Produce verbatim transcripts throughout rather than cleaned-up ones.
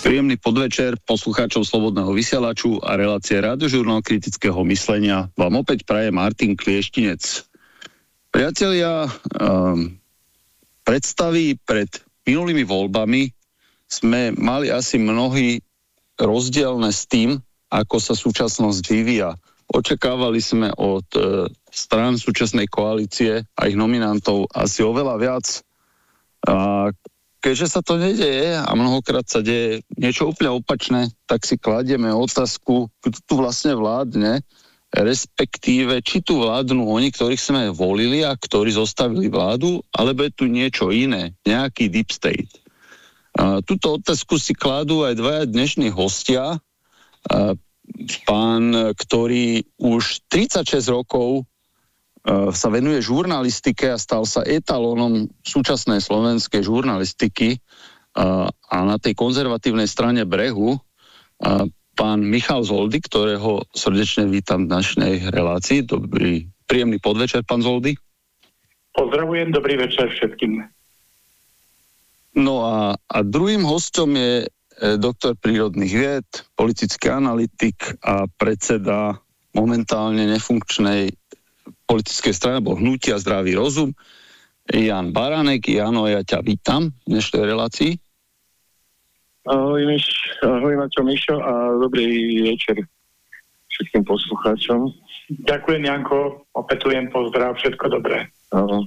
Príjemný podvečer poslucháčov Slobodného vysielaču a relácie Radiožurnál kritického myslenia vám opäť praje Martin Klieštinec. Priatelia, um, predstavy pred minulými voľbami sme mali asi mnohí rozdielne s tým, ako sa súčasnosť vyvíja. Očakávali sme od e, strán súčasnej koalície a ich nominantov asi oveľa viac. A keďže sa to nedeje a mnohokrát sa deje niečo úplne opačné, tak si kladieme otázku, kto tu vlastne vládne, respektíve či tu vládnu oni, ktorých sme volili a ktorí zostavili vládu, alebo je tu niečo iné, nejaký deep state. A túto otázku si kladú aj dvaja dnešní hostia. A pán, ktorý už tridsaťšesť rokov sa venuje žurnalistike a stal sa etalónom súčasnej slovenskej žurnalistiky a, a na tej konzervatívnej strane brehu a pán Michal Zoldy, ktorého srdečne vítam v dnešnej relácii. Dobrý, príjemný podvečer, pán Zoldy. Pozdravujem, dobrý večer všetkým. No a, a druhým hostom je doktor prírodných vied, politický analytik a predseda momentálne nefunkčnej politickej strany, alebo hnutia Zdravý rozum, Jan Baránek. Jano, ja ťa vítam v dnešnej relácii. Ahoj, Miš, ahoj Maťo, Mišo a dobrý večer všetkým poslucháčom. Ďakujem, Janko, opätujem pozdrav, všetko dobré. Ahoj.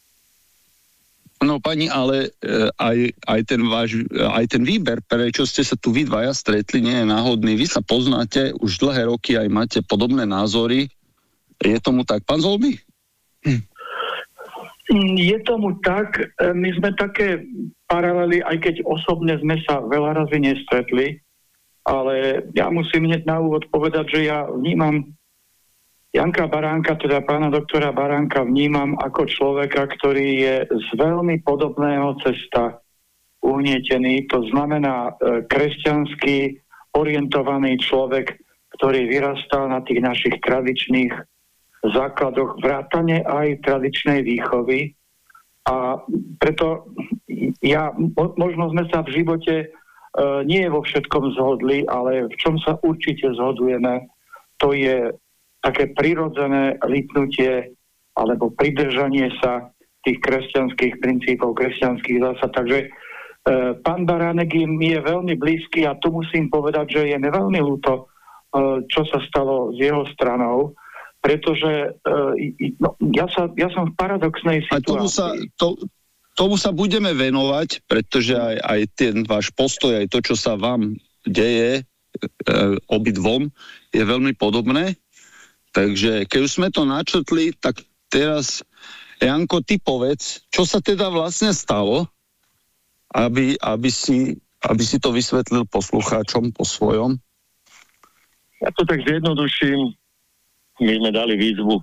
No pani, ale e, aj, aj, ten váš, aj ten výber, prečo ste sa tu vy dvaja stretli, nie je náhodný. Vy sa poznáte už dlhé roky, aj máte podobné názory. Je tomu tak, pán Zolby? Hm. Je tomu tak. My sme také paralely, aj keď osobne sme sa veľa razy nestretli, ale ja musím hneď na úvod povedať, že ja vnímam Janka Baránka, teda pána doktora Baránka, vnímam ako človeka, ktorý je z veľmi podobného cesta uhnietený. To znamená e, kresťanský orientovaný človek, ktorý vyrastal na tých našich tradičných základoch vrátane aj tradičnej výchovy. A preto ja, mo, možno sme sa v živote e, nie vo všetkom zhodli, ale v čom sa určite zhodujeme, to je také prirodzené lipnutie alebo pridržanie sa tých kresťanských princípov, kresťanských zásad. Takže e, pán Baránek mi je veľmi blízky a tu musím povedať, že je mi veľmi ľúto, e, čo sa stalo s jeho stranou, pretože e, no, ja, sa, ja som v paradoxnej situácii. A tomu sa, to, tomu sa budeme venovať, pretože aj, aj ten váš postoj, aj to, čo sa vám deje e, obidvom, je veľmi podobné. Takže keď už sme to načrtli, tak teraz, Janko, ty povedz, čo sa teda vlastne stalo, aby, aby, si, aby si to vysvetlil poslucháčom po svojom? Ja to tak zjednoduším. My sme dali výzvu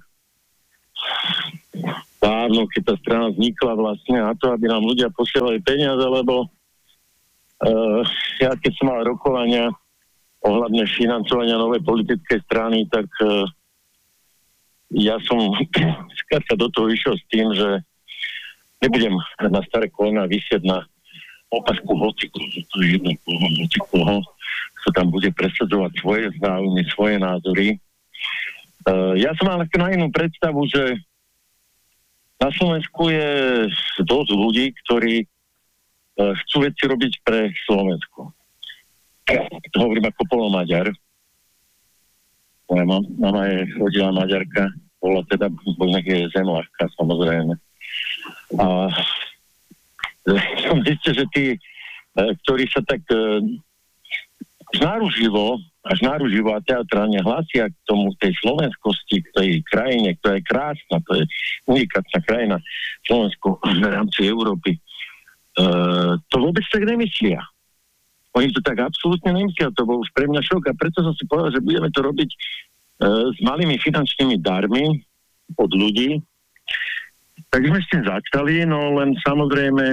dávno, keď tá strana vznikla vlastne na to, aby nám ľudia posielali peniaze, lebo uh, ja keď som mal rokovania ohľadne financovania novej politickej strany, tak uh, ja som skrátka do toho išiel s tým, že nebudem na staré kolena vysieť na opasku hociku, to je jedno koho, hocikoho, sa tam bude presadzovať svoje záujmy, svoje názory. Uh, ja som mal na inú predstavu, že na Slovensku je dosť ľudí, ktorí uh, chcú veci robiť pre Slovensko. To hovorím ako polomaďar. Moja mama je rodila Maďarka, bola teda, nech je zemľahka, samozrejme. A som zistil, že tí, ktorí sa tak až náruživo, až náruživo a teatrálne hlásia k tomu, tej slovenskosti, k tej krajine, ktorá je krásna, to je unikátna krajina, Slovensko v rámci Európy, to vôbec tak nemyslia. Oni to tak absolútne nemyslia, to bol už pre mňa šok a preto som si povedal, že budeme to robiť e, s malými finančnými darmi od ľudí. Tak sme s tým začali, no len samozrejme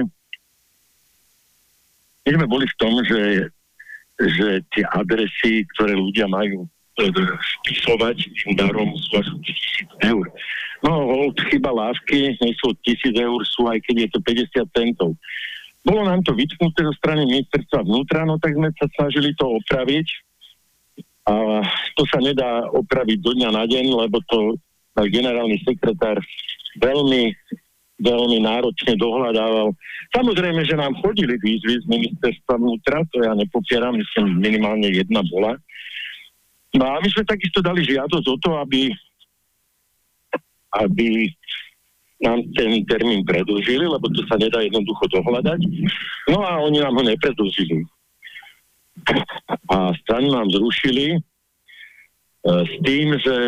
my sme boli v tom, že, že tie adresy, ktoré ľudia majú e, spisovať tým darom sú až tisíc eur. No, hold, chyba lásky, nie sú tisíc eur, sú aj keď je to päťdesiat centov. Bolo nám to vytknuté zo strany ministerstva vnútra, no tak sme sa snažili to opraviť. A to sa nedá opraviť do dňa na deň, lebo to generálny sekretár veľmi, veľmi náročne dohľadával. Samozrejme, že nám chodili výzvy z ministerstva vnútra, to ja nepopieram, myslím, minimálne jedna bola. No a my sme takisto dali žiadosť o to, aby, aby nám ten termín predĺžili, lebo to sa nedá jednoducho dohľadať. No a oni nám ho nepredĺžili. A stranu nám zrušili e, s tým, že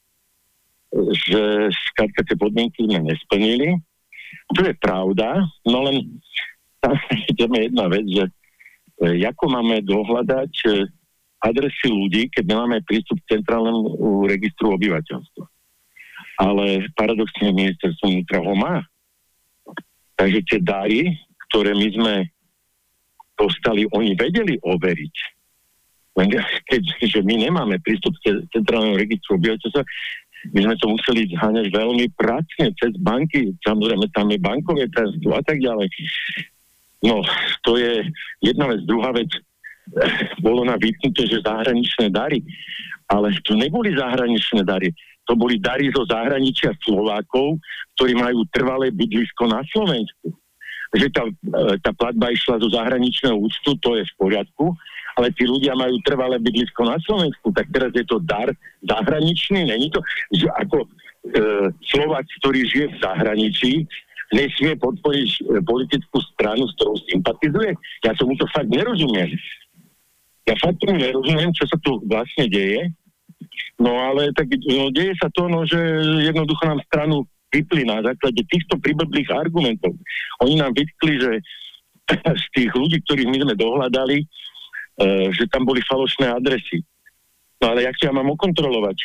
že skrátka tie podmienky sme nesplnili. To je pravda, no len tam ideme jedna vec, že e, ako máme dohľadať e, adresy ľudí, keď nemáme prístup k centrálnemu registru obyvateľstva. Ale paradoxne ministerstvo vnútra ho má. Takže tie dary, ktoré my sme dostali, oni vedeli overiť. Keďže my nemáme prístup k centrálnemu registru obyvateľstva, my sme to museli zháňať veľmi pracne cez banky, samozrejme tam je bankové tajomstvo a tak ďalej. No, to je jedna vec. Druhá vec, bolo nám vypnuté, že zahraničné dary, ale to neboli zahraničné dary, to boli dary zo zahraničia Slovákov, ktorí majú trvalé bydlisko na Slovensku. Že tá, tá platba išla zo zahraničného účtu, to je v poriadku, ale tí ľudia majú trvalé bydlisko na Slovensku, tak teraz je to dar zahraničný, není to, že ako e, Slovák, ktorý žije v zahraničí, nesmie podporiť e, politickú stranu, s ktorou sympatizuje. Ja tomu to fakt nerozumiem. Ja fakt tomu nerozumiem, čo sa tu vlastne deje. No ale tak no, deje sa to, no, že jednoducho nám stranu vypli na základe týchto priblblých argumentov. Oni nám vytkli, že z tých ľudí, ktorých my sme dohľadali, Uh, že tam boli falošné adresy. No ale jak to ja mám okontrolovať?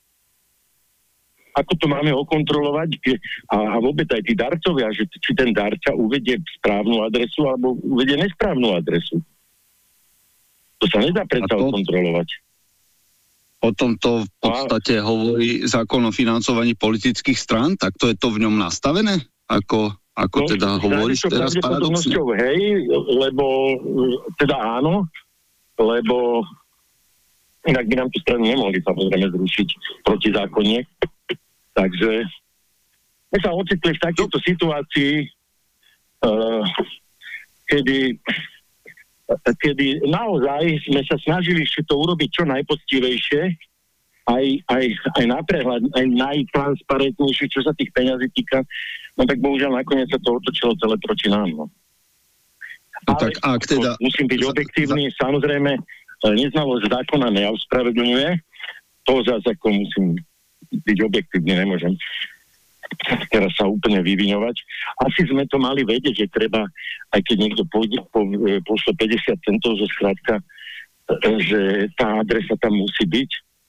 Ako to máme okontrolovať? A, a vôbec aj tí darcovia, že či ten darca uvedie správnu adresu alebo uvedie nesprávnu adresu. To sa nedá predsa to, okontrolovať. O tomto v podstate a... hovorí zákon o financovaní politických strán, tak to je to v ňom nastavené? Ako, ako no, teda hovoríš teraz paradoxne? Hej, lebo teda áno, lebo inak by nám tú stranu nemohli samozrejme zrušiť proti zákonne. Takže my sa ocitli v takejto situácii, uh, kedy, kedy naozaj sme sa snažili ešte to urobiť čo najpoctivejšie, aj, aj, aj naprehľad, aj najtransparentnejšie, čo sa tých peňazí týka, no tak bohužiaľ nakoniec sa to otočilo celé proti nám. No. No tak ak teda... Musím byť objektívny, za... samozrejme, neznalosť zákona neospravedlňuje, to zase ako musím byť objektívny, nemôžem teraz sa úplne vyviňovať. Asi sme to mali vedieť, že treba, aj keď niekto pôjde, po, pošle päťdesiat centov zo skrátka, že tá adresa tam musí byť,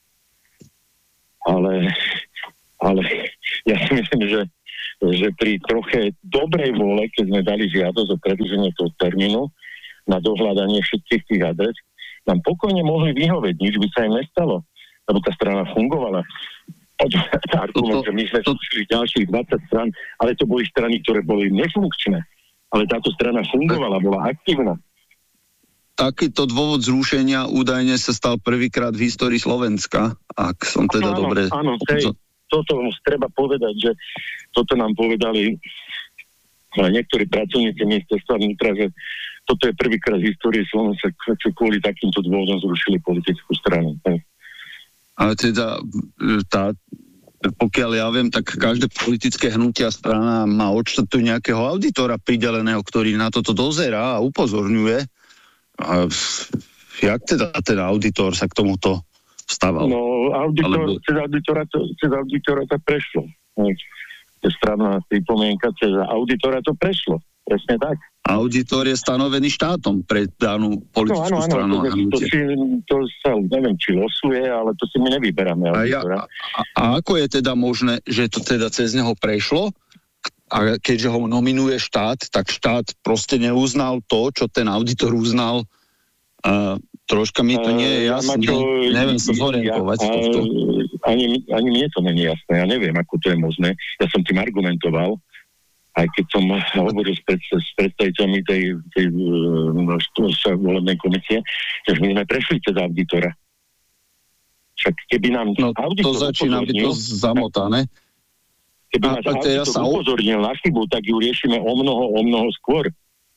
ale, ale ja si myslím, že že pri troche dobrej vôle, keď sme dali žiadosť o predĺženie toho termínu na dohľadanie všetkých tých adres, nám pokojne mohli vyhovieť, nič by sa im nestalo, lebo tá strana fungovala. Argument, že my sme zrušili ďalších dvadsať stran, ale to boli strany, ktoré boli nefunkčné. Ale táto strana fungovala, bola aktívna. Takýto dôvod zrušenia údajne sa stal prvýkrát v histórii Slovenska, ak som teda áno, dobre... Áno, hej. Toto treba povedať, že toto nám povedali niektorí pracovníci ministerstva vnútra, že toto je prvýkrát v histórii Slovenska, čo kvôli takýmto dôvodom zrušili politickú stranu. Ale teda, tá, pokiaľ ja viem, tak každé politické hnutia strana má odštartu nejakého auditora prideleného, ktorý na toto dozerá a upozorňuje. A jak teda ten auditor sa k tomuto vstával? No, auditor, Alebo... cez, auditora to, cez auditora to prešlo. To je správna pripomienka, cez auditora to prešlo. Presne tak. Auditor je stanovený štátom pre danú politickú no, áno, stranu. Áno, to, to, si, to sa, neviem, či losuje, ale to si my nevyberáme auditora. A, ja, a, a ako je teda možné, že to teda cez neho prešlo? A keďže ho nominuje štát, tak štát proste neuznal to, čo ten auditor uznal. Uh, troška mi to nie je jasné. Ja, neviem sa zorientovať. Ja, ani, ani mne to nie je jasné. Ja neviem, ako to je možné. Ja som tým argumentoval. aj keď som hovoril s, pred, s predstaviteľmi tej, tej uh, volebnej komisie, že my sme prešli cez auditora. Však keby nám no, to začína byť to zamotané. Keby nás auditor sa upozornil na chybu, tak ju riešime o mnoho, o mnoho skôr.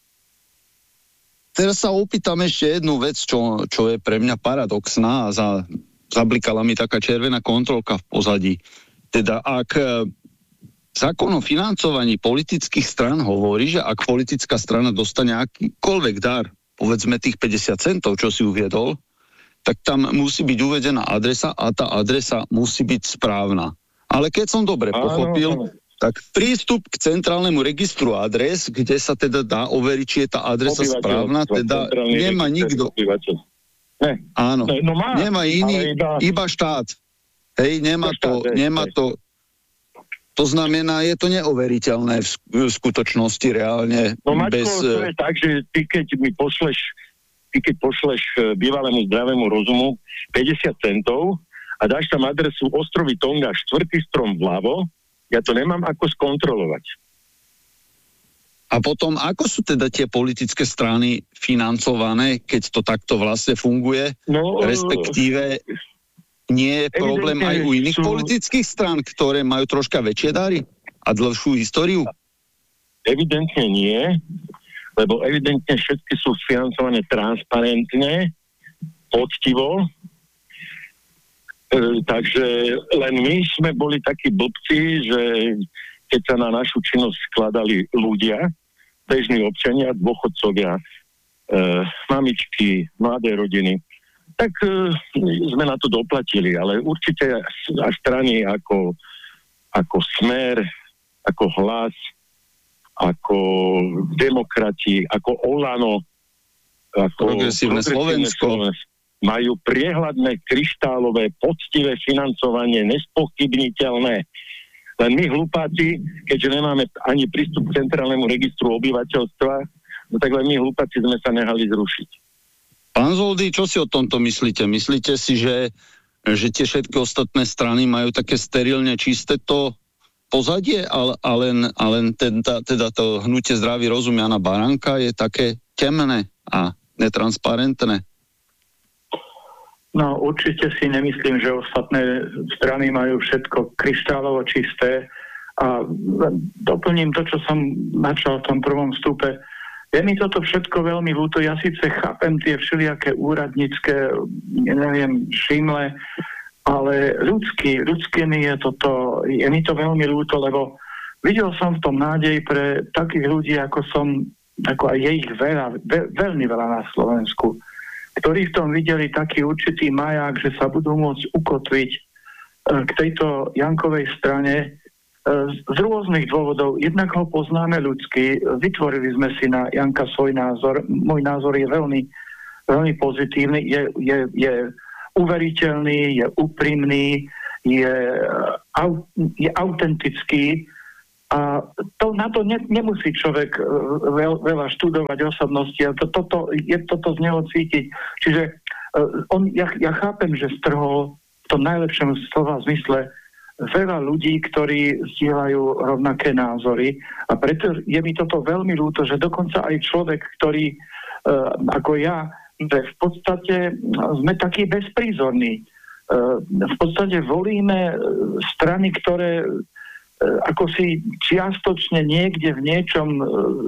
Teraz sa opýtam ešte jednu vec, čo, čo je pre mňa paradoxná a za, zablikala mi taká červená kontrolka v pozadí. Teda ak zákon o financovaní politických strán hovorí, že ak politická strana dostane akýkoľvek dar, povedzme tých päťdesiat centov, čo si uviedol, tak tam musí byť uvedená adresa a tá adresa musí byť správna. Ale keď som dobre pochopil, áno, áno. tak prístup k centrálnemu registru adres, kde sa teda dá overiť, či je tá adresa správna, teda nemá nikto. Ne. Áno, ne, no má, nemá iný, iba... iba štát. Hej, nemá to, štát, nemá hej. to, to znamená, je to neoveriteľné v, v skutočnosti reálne. No Maťko, bez... to je tak, že ty keď mi pošleš, ty keď pošleš bývalému zdravému rozumu päťdesiat centov a dáš tam adresu ostrovy Tonga, štvrtý strom vľavo, ja to nemám ako skontrolovať. A potom, ako sú teda tie politické strany financované, keď to takto vlastne funguje? No, respektíve nie je problém aj u iných sú... politických strán, ktoré majú troška väčšie dary a dlhšiu históriu? Evidentne nie, lebo evidentne všetky sú financované transparentne, poctivo. E, takže len my sme boli takí blbci, že keď sa na našu činnosť skladali ľudia, bežní občania, dôchodcovia, e, mamičky, mladé rodiny, tak e, sme na to doplatili, ale určite aj strany ako, ako Smer, ako Hlas, ako Demokrati, ako Olano, ako Progresívne Slovensko, majú priehľadné, kryštálové, poctivé financovanie, nespochybniteľné. Len my hlupáci, keďže nemáme ani prístup k centrálnemu registru obyvateľstva, no tak len my hlupáci sme sa nehali zrušiť. Pán Zoldy, čo si o tomto myslíte? Myslíte si, že, že tie všetky ostatné strany majú také sterilne čisté to pozadie, ale, ale len, ale len teda, teda to hnutie Zdravý rozum Jana Baránka je také temné a netransparentné? No určite si nemyslím, že ostatné strany majú všetko kryštálovo čisté a doplním to, čo som načal v tom prvom vstupe. Je mi toto všetko veľmi ľúto. Ja síce chápem tie všelijaké úradnícke, neviem, šimle, ale ľudský, ľudské mi je toto, je mi to veľmi ľúto, lebo videl som v tom nádej pre takých ľudí, ako som, ako aj je ich veľa, ve, veľmi veľa na Slovensku, ktorí v tom videli taký určitý maják, že sa budú môcť ukotviť e, k tejto Jankovej strane e, z rôznych dôvodov. Jednak ho poznáme ľudsky, vytvorili sme si na Janka svoj názor. Môj názor je veľmi, veľmi pozitívny, je, je, je uveriteľný, je úprimný, je, au, je autentický a to, na to ne, nemusí človek veľ, veľa študovať osobnosti a to, toto, je toto z neho cítiť. Čiže uh, on, ja, ja chápem, že strhol v tom najlepšom slova zmysle veľa ľudí, ktorí zdieľajú rovnaké názory a preto je mi toto veľmi ľúto, že dokonca aj človek, ktorý uh, ako ja, že v podstate sme takí bezprízorní. Uh, v podstate volíme strany, ktoré ako si čiastočne niekde v niečom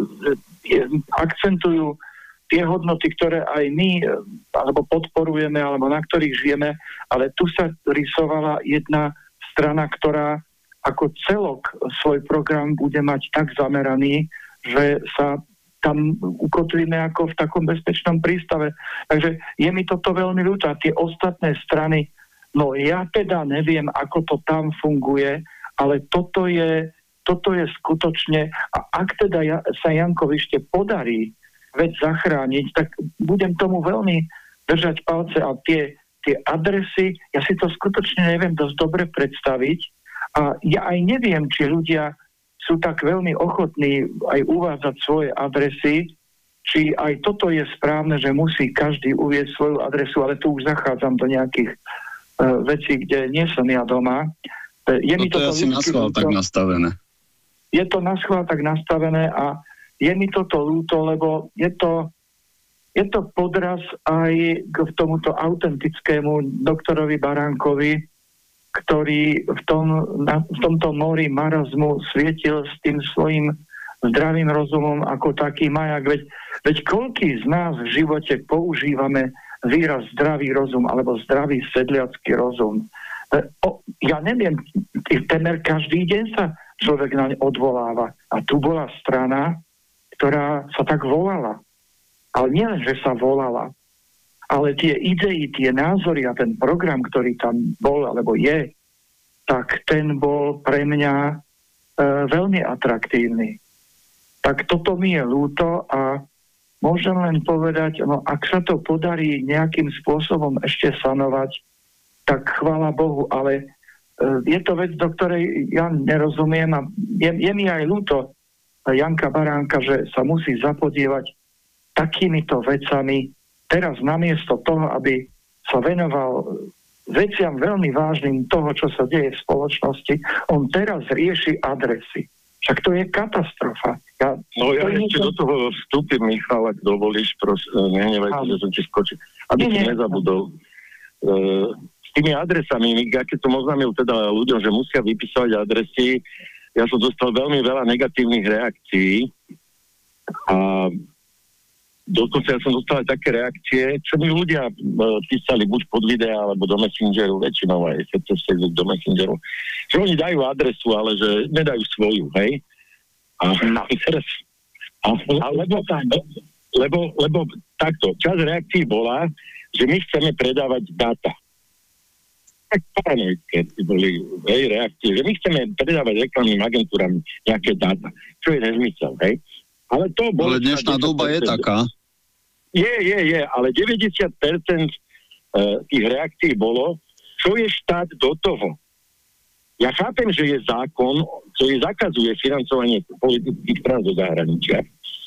akcentujú tie hodnoty, ktoré aj my alebo podporujeme, alebo na ktorých žijeme, ale tu sa rysovala jedna strana, ktorá ako celok svoj program bude mať tak zameraný, že sa tam ukotvíme ako v takom bezpečnom prístave. Takže je mi toto veľmi ľúto. A tie ostatné strany, no ja teda neviem, ako to tam funguje, ale toto je, toto je skutočne, a ak teda ja, sa Jankovi ešte podarí vec zachrániť, tak budem tomu veľmi držať palce a tie, tie adresy, ja si to skutočne neviem dosť dobre predstaviť a ja aj neviem, či ľudia sú tak veľmi ochotní aj uvádzať svoje adresy, či aj toto je správne, že musí každý uvieť svoju adresu, ale tu už zachádzam do nejakých uh, vecí, kde nie som ja doma. Je no to je asi naschvál tak nastavené. je to naschvál tak nastavené a je mi toto ľúto, lebo je to, je to podraz aj k tomuto autentickému doktorovi Baránkovi, ktorý v, tom, na, v tomto mori marazmu svietil s tým svojím zdravým rozumom ako taký majak. Veď, veď koľký z nás v živote používame výraz zdravý rozum alebo zdravý sedliacký rozum. O, ja neviem, temer každý deň sa človek naň odvoláva. A tu bola strana, ktorá sa tak volala. Ale nielen, že sa volala, ale tie idei, tie názory a ten program, ktorý tam bol alebo je, tak ten bol pre mňa e, veľmi atraktívny. Tak toto mi je ľúto a môžem len povedať, no ak sa to podarí nejakým spôsobom ešte sanovať, tak chvála Bohu, ale e, je to vec, do ktorej ja nerozumiem a je, je mi aj ľúto Janka Baránka, že sa musí zapodievať takýmito vecami teraz namiesto toho, aby sa venoval veciam veľmi vážnym toho, čo sa deje v spoločnosti, on teraz rieši adresy. Však to je katastrofa. Ja, no ja to ešte to... do toho vstúpim, Michal, ak dovolíš, prosím, nehnevaj, že som ti skočil, aby si nezabudol. Uh, s tými adresami, ja keď som oznámil teda ľuďom, že musia vypísať adresy, ja som dostal veľmi veľa negatívnych reakcií a dokonca ja som dostal aj také reakcie, čo mi ľudia uh, písali buď pod videa, alebo do Messengeru, väčšinou aj Facebook do Messengeru, že oni dajú adresu, ale že nedajú svoju, hej? A, a teraz, a, a lebo, lebo, lebo takto, časť reakcií bola, že my chceme predávať dáta. Tak paranoidské boli hej, reakcie, že my chceme predávať reklamným agentúram nejaké dáta, čo je nezmysel, hej? Ale to bolo... Ale dnešná doba je taká. Je, je, je, ale deväťdesiat percent tých reakcií bolo, čo je štát do toho. Ja chápem, že je zákon, ktorý zakazuje financovanie politických strán zo zahraničia,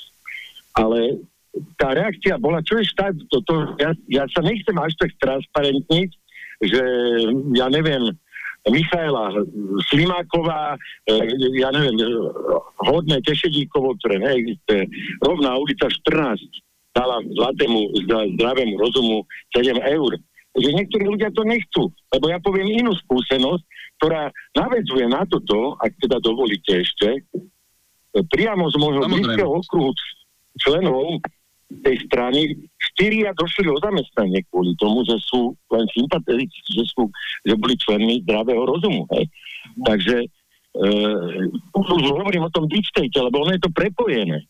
ale tá reakcia bola, čo je štát do toho. Ja, ja sa nechcem až tak transparentniť, že ja neviem, Michaela Slimáková, ja neviem, hodné Tešedíkovo, ktoré neexistuje, rovná ulica štrnásť, dala zlatému, zdravému rozumu sedem eur. Že niektorí ľudia to nechcú, lebo ja poviem inú skúsenosť, ktorá navedzuje na toto, ak teda dovolíte ešte, priamo z môjho blízkeho okruhu členov tej strany štyria došli o zamestnanie kvôli tomu, že sú len sympatici, že, sú, že boli členmi zdravého rozumu. Hej. Takže e, už hovorím o tom deep state, lebo ono je to prepojené.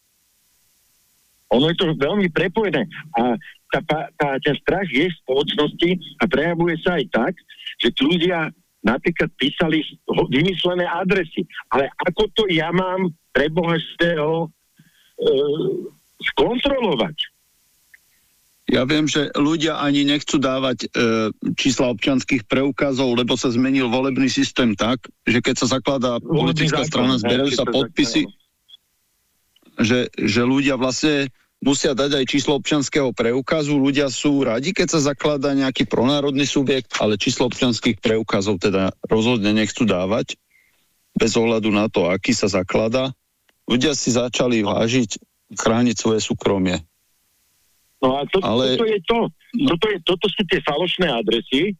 Ono je to veľmi prepojené. A tá, tá, ten strach je v spoločnosti a prejavuje sa aj tak, že tí ľudia napríklad písali vymyslené adresy. Ale ako to ja mám pre Boha eštého e, skontrolovať? Ja viem, že ľudia ani nechcú dávať e, čísla občianskych preukazov, lebo sa zmenil volebný systém tak, že keď sa zakladá politická strana, zberajú sa podpisy, že, že ľudia vlastne musia dať aj číslo občianskeho preukazu. Ľudia sú radi, keď sa zakladá nejaký pronárodný subjekt, ale číslo občianskych preukazov teda rozhodne nechcú dávať, bez ohľadu na to, aký sa zakladá. Ľudia si začali vážiť, chrániť svoje súkromie. No a to, ale... toto je to. Toto, je, toto sú tie falošné adresy,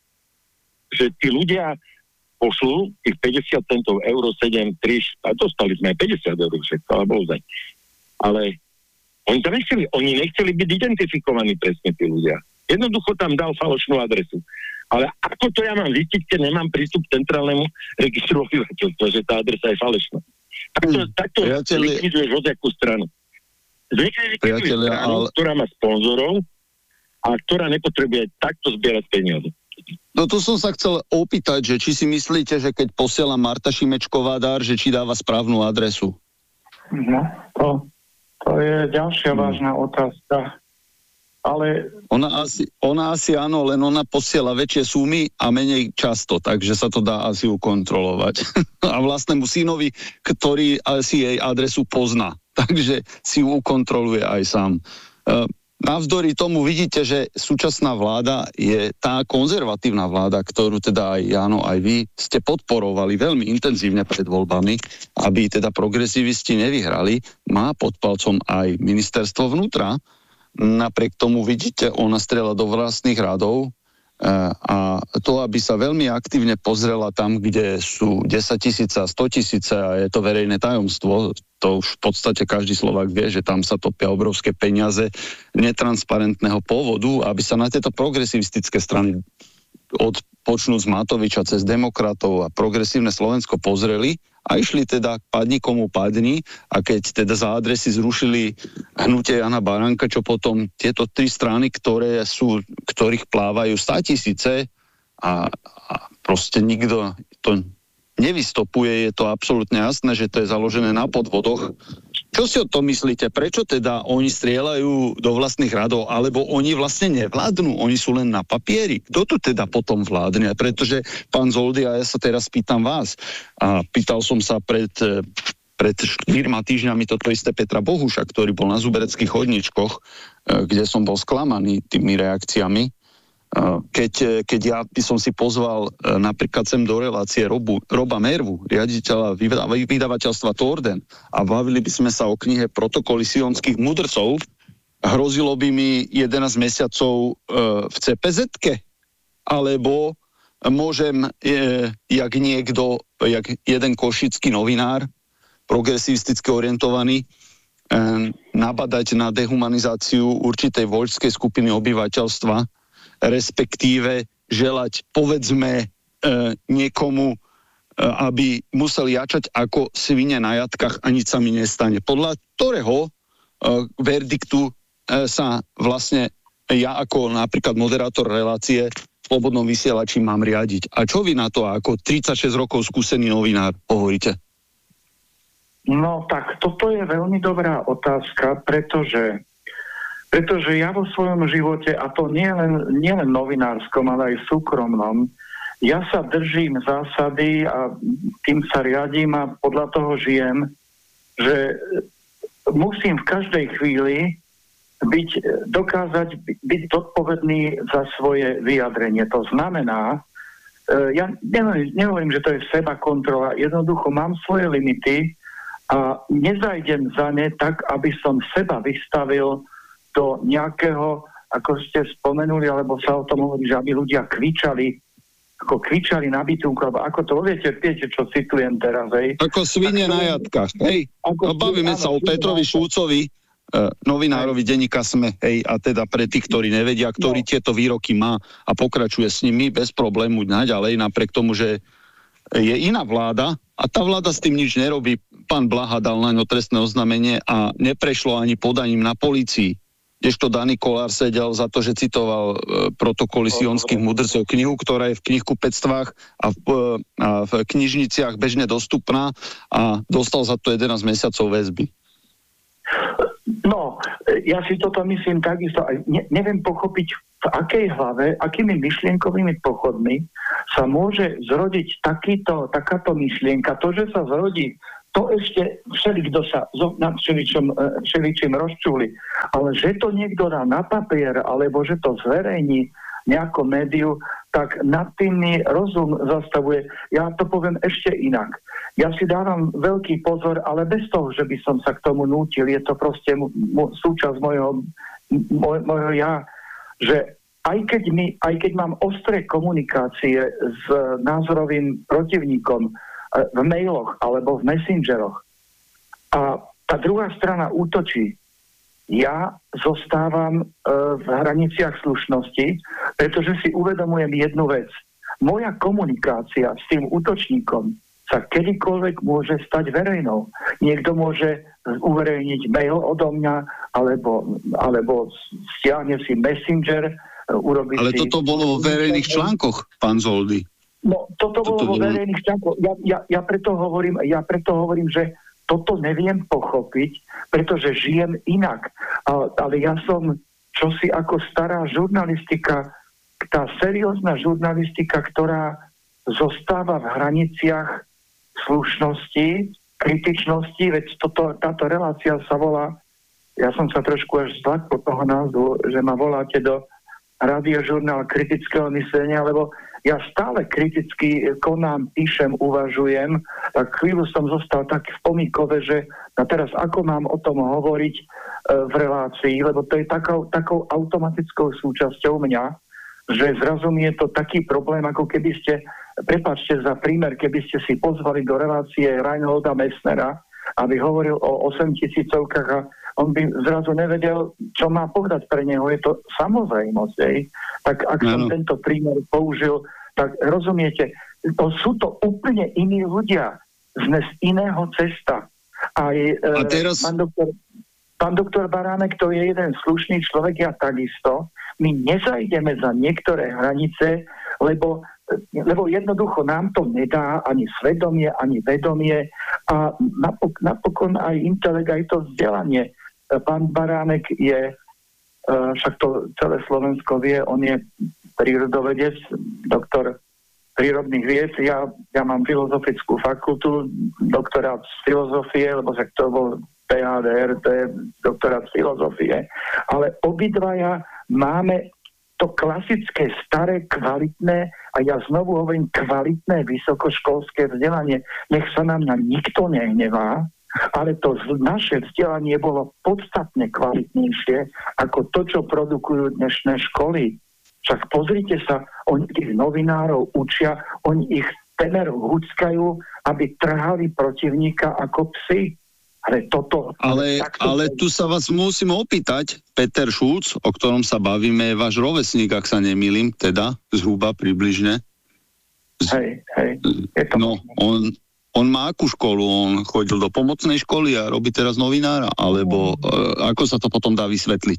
že tí ľudia pošlú tých päťdesiat centov, euro sedem, tri, a dostali sme aj päťdesiat eur všetko, ale bol zaň. Ale oni to nechceli, oni nechceli byť identifikovaní presne tí ľudia. Jednoducho tam dal falošnú adresu. Ale ako to ja mám zistiť, keď nemám prístup k centrálnemu registru obyvateľstva, že tá adresa je falešná? Takto, hmm. takto likviduješ hociakú stranu. Zlikviduješ stranu, ale... ktorá má sponzorov a ktorá nepotrebuje takto zbierať peniaze. No tu som sa chcel opýtať, že či si myslíte, že keď posiela Marta Šimečková dar, že či dáva správnu adresu? No, to, to je ďalšia hmm. vážna otázka. Ale... Ona asi, ona asi áno, len ona posiela väčšie sumy a menej často, takže sa to dá asi ukontrolovať. A vlastnému synovi, ktorý si jej adresu pozná, takže si ju ukontroluje aj sám. Uh, navzdory tomu vidíte, že súčasná vláda je tá konzervatívna vláda, ktorú teda aj Jano, aj vy ste podporovali veľmi intenzívne pred voľbami, aby teda progresivisti nevyhrali. Má pod palcom aj ministerstvo vnútra. Napriek tomu vidíte, ona strieľa do vlastných radov a to, aby sa veľmi aktívne pozrela tam, kde sú desaťtisíce a stotisíce a je to verejné tajomstvo, to už v podstate každý Slovák vie, že tam sa topia obrovské peniaze netransparentného pôvodu, aby sa na tieto progresivistické strany od počnú z Matoviča cez demokratov a progresívne Slovensko pozreli a išli teda padni komu padni a keď teda za adresy zrušili hnutie Jana Baránka, čo potom tieto tri strany, ktoré sú, ktorých plávajú státisíce a, a proste nikto to nevystopuje, je to absolútne jasné, že to je založené na podvodoch. Čo si o tom myslíte? Prečo teda oni strieľajú do vlastných radov, alebo oni vlastne nevládnu? Oni sú len na papieri. Kto tu teda potom vládne? Pretože, pán Zoldy, a ja sa teraz pýtam vás, a pýtal som sa pred, pred štyrma týždňami toto isté Petra Bohuša, ktorý bol na Zubereckých chodničkoch, kde som bol sklamaný tými reakciami. Keď, keď ja by som si pozval napríklad sem do relácie Robu, Roba Mervu, riaditeľa vydavateľstva Torden a bavili by sme sa o knihe Protokoly sionských mudrcov, hrozilo by mi jedenásť mesiacov v cé pé zet-ke, alebo môžem, jak niekto, jak jeden košický novinár, progresivisticky orientovaný, nabadať na dehumanizáciu určitej voľskej skupiny obyvateľstva, respektíve želať, povedzme, e, niekomu, e, aby musel jačať ako svine na jatkách a nič sa mi nestane. Podľa ktorého e, verdiktu e, sa vlastne ja ako napríklad moderátor relácie v Slobodnom vysielači mám riadiť. A čo vy na to ako tridsaťšesť rokov skúsený novinár hovoríte? No tak toto je veľmi dobrá otázka, pretože Pretože ja vo svojom živote, a to nie len, nie len novinárskom, ale aj súkromnom, ja sa držím zásady a tým sa riadím a podľa toho žijem, že musím v každej chvíli byť, dokázať byť zodpovedný za svoje vyjadrenie. To znamená, ja nehovorím, že to je seba kontrola, jednoducho mám svoje limity a nezajdem za ne tak, aby som seba vystavil do nejakého, ako ste spomenuli, alebo sa o tom hovorí, že aby ľudia kričali, ako kričali na bytunku, alebo ako to, viete, viete, čo citujem teraz, hej? Ako svine na jatkách, hej? No, bavíme sa o Petrovi Šulcovi, uh, novinárovi denníka SME, hej, a teda pre tých, ktorí nevedia, ktorý no. tieto výroky má a pokračuje s nimi bez problému naďalej, napriek tomu, že je iná vláda a tá vláda s tým nič nerobí. Pán Blaha dal na ňo trestné oznámenie a neprešlo ani podaním na polícii. Kdežto Dani Kolár sedel za to, že citoval e, Protokoly sionských mudrcov, knihu, ktorá je v knihkupectvách a v, e, a v knižniciach bežne dostupná a dostal za to jedenásť mesiacov väzby. No, ja si toto myslím takisto. Ne, neviem pochopiť, v akej hlave, akými myšlienkovými pochodmi sa môže zrodiť takýto, takáto myšlienka. To, že sa zrodí, to ešte všelikto sa nad všeličom, všeličím rozčuli. Ale že to niekto dá na papier, alebo že to zverejní nejako médiu, tak nad tým mi rozum zastavuje. Ja to poviem ešte inak. Ja si dávam veľký pozor, ale bez toho, že by som sa k tomu nútil. Je to proste m- m- súčasť mojho, moj, mojho ja, že aj keď, mi, aj keď mám ostré komunikácie s názorovým protivníkom v mailoch alebo v messengeroch a tá druhá strana útočí, ja zostávam e, v hraniciach slušnosti, pretože si uvedomujem jednu vec. Moja komunikácia s tým útočníkom sa kedykoľvek môže stať verejnou. Niekto môže uverejniť mail odo mňa, alebo, alebo stiahne si messenger, urobiť Ale si... toto bolo vo verejných článkoch, pán Zoldy. No, toto, toto bolo vo verejných článkoch. Ja, ja, ja, preto hovorím, ja preto hovorím, že toto neviem pochopiť, pretože žijem inak. A, ale ja som čosi ako stará žurnalistika, tá seriózna žurnalistika, ktorá zostáva v hraniciach slušnosti, kritičnosti, veď toto, táto relácia sa volá ja som sa trošku až zlakol toho názvu, že ma voláte do Radiožurnál kritického myslenia, lebo ja stále kriticky konám, píšem, uvažujem, tak chvíľu som zostal tak v pomíkove, že a teraz ako mám o tom hovoriť e, v relácii, lebo to je takou, takou automatickou súčasťou mňa, že zrazu mi je to taký problém, ako keby ste, prepáčte za prímer, keby ste si pozvali do relácie Reinholda Messnera, aby hovoril o osemtisícovkách a on by zrazu nevedel, čo má povedať pre neho. Je to samozrejmosť. Ej. Tak ak no. som tento prímer použil, tak rozumiete, to sú to úplne iní ľudia. Sme z iného cesta. Aj, a teraz... pán, doktor, pán doktor Baránek, to je jeden slušný človek, ja takisto. My nezajdeme za niektoré hranice, lebo lebo jednoducho nám to nedá ani svedomie, ani vedomie a napok- napokon aj intelekt, aj to vzdelanie. Pán Baránek je, však to celé Slovensko vie, on je prírodovedec, doktor prírodných vied. Ja, ja mám filozofickú fakultu, doktorát z filozofie, lebo však to bol pé há dé er, to je doktorát z filozofie. Ale obidvaja máme to klasické, staré, kvalitné, a ja znovu hovorím, kvalitné vysokoškolské vzdelanie. Nech sa nám na nikto nehnevá, ale to naše vzdelanie bolo podstatne kvalitnejšie ako to, čo produkujú dnešné školy. Však pozrite sa, oni tých novinárov učia, oni ich temer huckajú, aby trhali protivníka ako psi. Ale toto... Ale, ale tu sa vás musím opýtať, Peter Šulc, o ktorom sa bavíme, je váš rovesník, ak sa nemýlim, teda zhruba približne. Hej, hej. Je to no, on, on má akú školu? On chodil do pomocnej školy a robí teraz novinára? Alebo uh, ako sa to potom dá vysvetliť?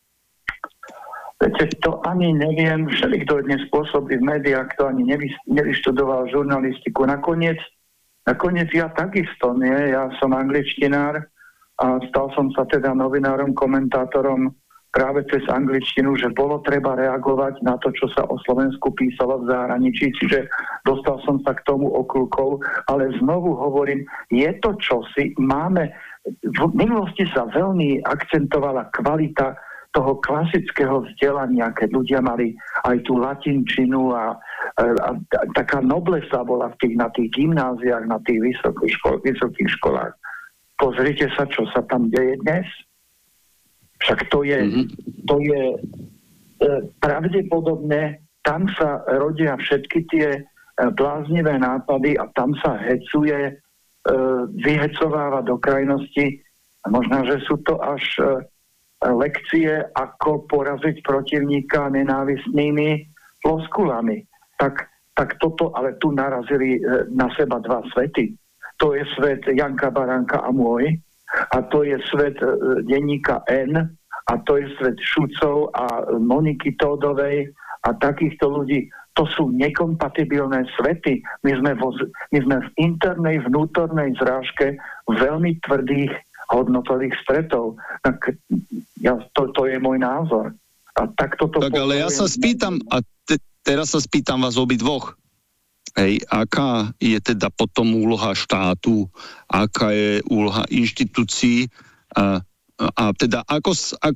Viete, to ani neviem. Všeli, kto dnes pôsobí v médiách, kto ani nevy, nevyštudoval žurnalistiku. Nakoniec Nakoniec ja takisto, nie? Ja som angličtinár a stal som sa teda novinárom, komentátorom práve cez angličtinu, že bolo treba reagovať na to, čo sa o Slovensku písalo v zahraničí, čiže dostal som sa k tomu okľukov, ale znovu hovorím, je to čosi, máme, v minulosti sa veľmi akcentovala kvalita toho klasického vzdelania, keď ľudia mali aj tú latinčinu a, a, a taká noblesa bola v tých, na tých gymnáziách, na tých vysokých, škol, vysokých školách. Pozrite sa, čo sa tam deje dnes. Však to je, mm-hmm. to je e, pravdepodobne, tam sa rodia všetky tie e, bláznivé nápady a tam sa hecuje, e, vyhecováva do krajnosti. A možno, že sú to až e, lekcie, ako poraziť protivníka nenávistnými floskulami. Tak, tak toto, ale tu narazili e, na seba dva svety. To je svet Janka Baránka a môj, a to je svet e, denníka N, a to je svet Šucov a Moniky Tódovej a takýchto ľudí. To sú nekompatibilné svety. My sme, vo, my sme v internej, vnútornej zrážke veľmi tvrdých hodnotových stretov. Tak ja, to, to je môj názor. A tak toto... Tak ale ja sa spýtam, a te, teraz sa spýtam vás obidvoch. Hej, aká je teda potom úloha štátu, aká je úloha inštitúcií a, a teda ako, ak,